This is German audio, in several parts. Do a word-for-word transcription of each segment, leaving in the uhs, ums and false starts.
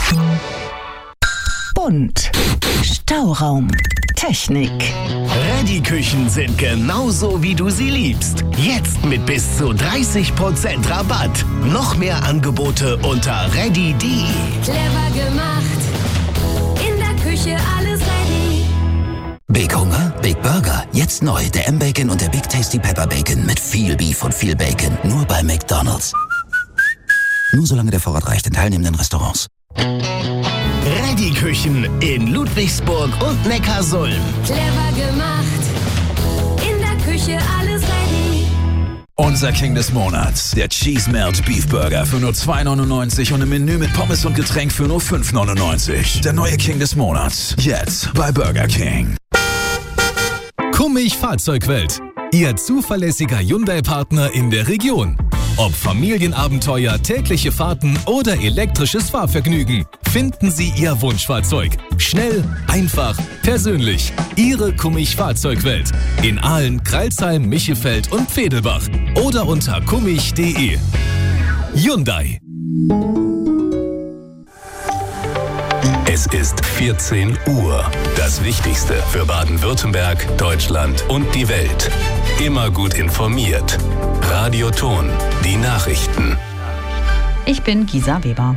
Bunt. Stauraum. Technik. Ready-Küchen sind genauso, wie du sie liebst. Jetzt mit bis zu dreißig Prozent Rabatt. Noch mehr Angebote unter ready punkt de. Clever gemacht. In der Küche alles ready. Big Hunger? Big Burger. Jetzt neu. Der M-Bacon und der Big Tasty Pepper Bacon. Mit viel Beef und viel Bacon. Nur bei McDonald's. Nur solange der Vorrat reicht in teilnehmenden Restaurants. Ready-Küchen in Ludwigsburg und Neckarsulm. Clever gemacht. In der Küche alles ready. Unser King des Monats, der Cheese Melt Beef Burger für nur zwei neunundneunzig und im Menü mit Pommes und Getränk für nur fünf neunundneunzig. Der neue King des Monats, jetzt bei Burger King. Kummig Fahrzeugwelt, Ihr zuverlässiger Hyundai-Partner in der Region. Ob Familienabenteuer, tägliche Fahrten oder elektrisches Fahrvergnügen, finden Sie Ihr Wunschfahrzeug. Schnell, einfach, persönlich. Ihre Kummig Fahrzeugwelt. In Aalen, Crailsheim, Michelfeld und Pfedelbach. Oder unter kummig punkt de. Hyundai. Es ist vierzehn Uhr. Das Wichtigste für Baden-Württemberg, Deutschland und die Welt. Immer gut informiert. Radio Ton, die Nachrichten. Ich bin Gisa Weber.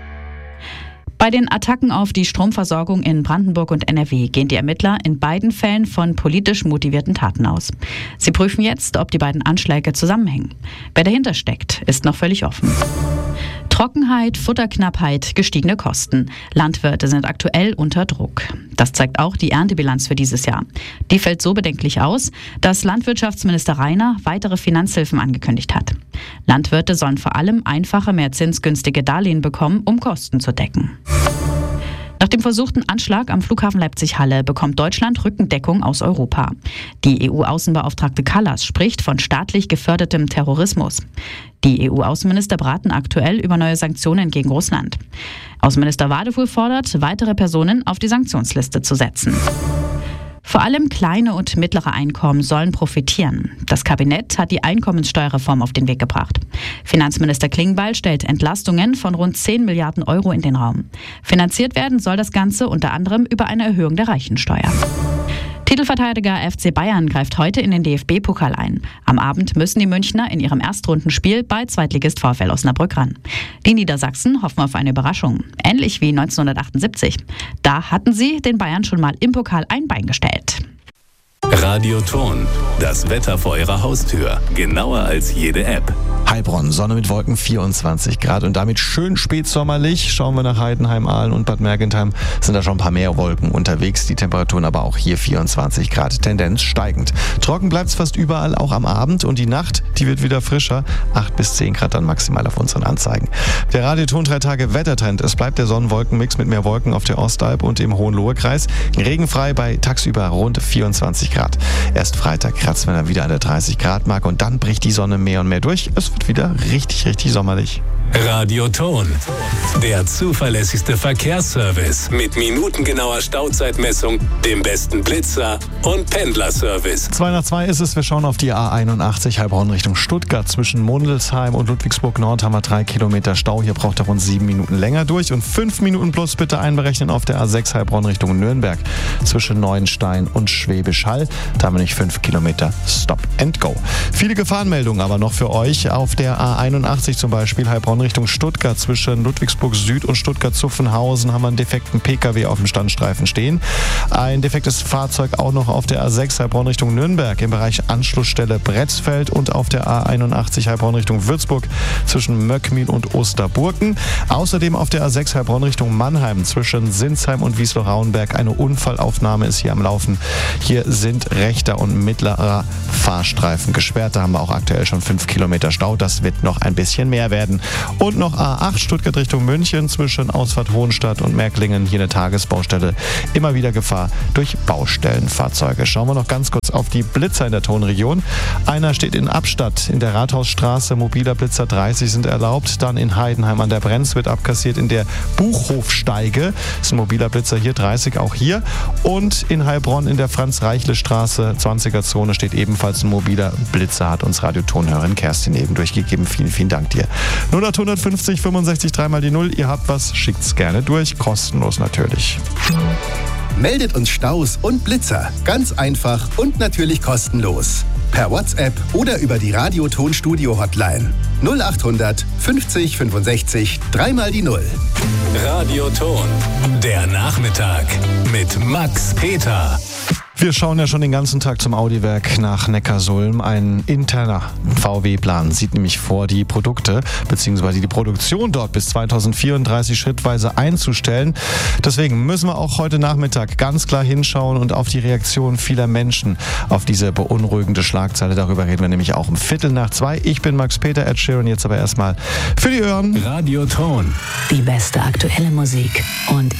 Bei den Attacken auf die Stromversorgung in Brandenburg und N R W gehen die Ermittler in beiden Fällen von politisch motivierten Taten aus. Sie prüfen jetzt, ob die beiden Anschläge zusammenhängen. Wer dahinter steckt, ist noch völlig offen. Trockenheit, Futterknappheit, gestiegene Kosten. Landwirte sind aktuell unter Druck. Das zeigt auch die Erntebilanz für dieses Jahr. Die fällt so bedenklich aus, dass Landwirtschaftsminister Rainer weitere Finanzhilfen angekündigt hat. Landwirte sollen vor allem einfache, mehr zinsgünstige Darlehen bekommen, um Kosten zu decken. Nach dem versuchten Anschlag am Flughafen Leipzig-Halle bekommt Deutschland Rückendeckung aus Europa. Die E U-Außenbeauftragte Kallas spricht von staatlich gefördertem Terrorismus. Die E U-Außenminister beraten aktuell über neue Sanktionen gegen Russland. Außenminister Wadefuhl fordert, weitere Personen auf die Sanktionsliste zu setzen. Vor allem kleine und mittlere Einkommen sollen profitieren. Das Kabinett hat die Einkommenssteuerreform auf den Weg gebracht. Finanzminister Klingbeil stellt Entlastungen von rund zehn Milliarden Euro in den Raum. Finanziert werden soll das Ganze unter anderem über eine Erhöhung der Reichensteuer. Titelverteidiger F C Bayern greift heute in den D F B-Pokal ein. Am Abend müssen die Münchner in ihrem Erstrundenspiel bei Zweitligist VfL Osnabrück ran. Die Niedersachsen hoffen auf eine Überraschung, ähnlich wie neunzehnhundertachtundsiebzig. Da hatten sie den Bayern schon mal im Pokal ein Bein gestellt. Radio Ton, das Wetter vor Ihrer Haustür. Genauer als jede App. Heilbronn, Sonne mit Wolken, vierundzwanzig Grad und damit schön spätsommerlich. Schauen wir nach Heidenheim, Aalen und Bad Mergentheim, sind da schon ein paar mehr Wolken unterwegs. Die Temperaturen aber auch hier vierundzwanzig Grad, Tendenz steigend. Trocken bleibt es fast überall, auch am Abend, und die Nacht, die wird wieder frischer. acht bis zehn Grad dann maximal auf unseren Anzeigen. Der Radioton drei Tage Wettertrend. Es bleibt der Sonnenwolkenmix mit mehr Wolken auf der Ostalb und im Hohenlohe-Kreis. Regenfrei bei tagsüber rund vierundzwanzig Grad. Erst Freitag kratzen wir dann wieder an der dreißig Grad Marke und dann bricht die Sonne mehr und mehr durch. Es wird wieder richtig, richtig sommerlich. Radio Ton, der zuverlässigste Verkehrsservice mit minutengenauer Stauzeitmessung, dem besten Blitzer und Pendlerservice. zwei nach zwei ist es. Wir schauen auf die A einundachtzig Heilbronn Richtung Stuttgart. Zwischen Mundelsheim und Ludwigsburg Nord haben wir drei Kilometer Stau. Hier braucht er rund sieben Minuten länger durch. Und fünf Minuten plus bitte einberechnen auf der A sechs Heilbronn Richtung Nürnberg. Zwischen Neuenstein und Schwäbisch Hall. Da haben wir nicht fünf Kilometer Stop and Go. Viele Gefahrenmeldungen aber noch für euch. Auf der A einundachtzig zum Beispiel Heilbronn Richtung Stuttgart. Zwischen Ludwigsburg Süd und Stuttgart-Zuffenhausen haben wir einen defekten P K W auf dem Standstreifen stehen. Ein defektes Fahrzeug auch noch auf der A sechs Heilbronn Richtung Nürnberg im Bereich Anschlussstelle Bretzfeld und auf der A einundachtzig Heilbronn Richtung Würzburg zwischen Möckmühl und Osterburken. Außerdem auf der A sechs Heilbronn Richtung Mannheim zwischen Sinsheim und Wiesloch-Rauenberg. Eine Unfallaufnahme ist hier am Laufen. Hier sind rechter und mittlerer Fahrstreifen gesperrt. Da haben wir auch aktuell schon fünf Kilometer Stau. Das wird noch ein bisschen mehr werden. Und noch A acht Stuttgart Richtung München zwischen Ausfahrt Hohenstadt und Märklingen. Hier eine Tagesbaustelle. Immer wieder Gefahr durch Baustellenfahrzeuge. Schauen wir noch ganz kurz auf die Blitzer in der Tonregion. Einer steht in Abstatt in der Rathausstraße. Mobiler Blitzer dreißig sind erlaubt. Dann in Heidenheim an der Brenz wird abkassiert in der Buchhofsteige. Das ist ein mobiler Blitzer hier, dreißig auch hier. Und in Heilbronn in der Franz-Reichle-Straße, zwanziger Zone, steht ebenfalls ein mobiler Blitzer. Hat uns Radiotonhörerin Kerstin eben durchgegeben. Vielen, vielen Dank dir. Nur noch hundertfünfzig fünfundsechzig dreimal die Null. Ihr habt was, schickt's gerne durch. Kostenlos natürlich. Meldet uns Staus und Blitzer. Ganz einfach und natürlich kostenlos. Per WhatsApp oder über die Radioton-Studio-Hotline. null achthundert fünfzig fünfundsechzig dreimal die Null. Radioton. Der Nachmittag mit Max Peter. Wir schauen ja schon den ganzen Tag zum Audi-Werk nach Neckarsulm. Ein interner V W-Plan sieht nämlich vor, die Produkte bzw. die Produktion dort bis zweitausendvierunddreißig schrittweise einzustellen. Deswegen müssen wir auch heute Nachmittag ganz klar hinschauen und auf die Reaktion vieler Menschen auf diese beunruhigende Schlagzeile. Darüber reden wir nämlich auch um Viertel nach zwei. Ich bin Max Peter, Ed Sheeran, jetzt aber erstmal für die Ohren. Radioton. Die beste aktuelle Musik und